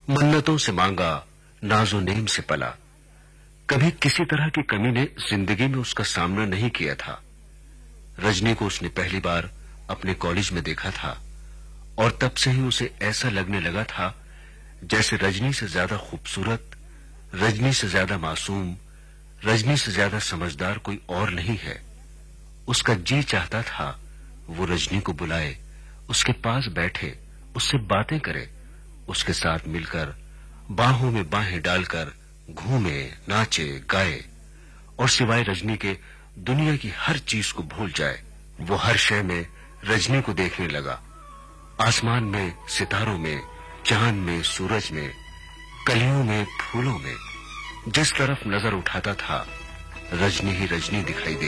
मन्नतों से मांगा, नाजो नेम से पला। कभी किसी तरह की कमी ने जिंदगी में उसका सामना नहीं किया था। रजनी को उसने पहली बार अपने कॉलेज में देखा था और तब से ही उसे ऐसा लगने लगा था जैसे रजनी से ज्यादा खूबसूरत, रजनी से ज्यादा मासूम, रजनी से ज्यादा समझदार कोई और नहीं है। उसका जी चाहता था वो रजनी को बुलाए, उसके पास बैठे, उससे बातें करे, उसके साथ मिलकर बाहों में बाहें डालकर घूमे, नाचे, गाए और सिवाय रजनी के दुनिया की हर चीज को भूल जाए। वो हर शय में रजनी को देखने लगा। आसमान में, सितारों में, चांद में, सूरज में, कलियों में, फूलों में, जिस तरफ नजर उठाता था रजनी ही रजनी दिखाई दे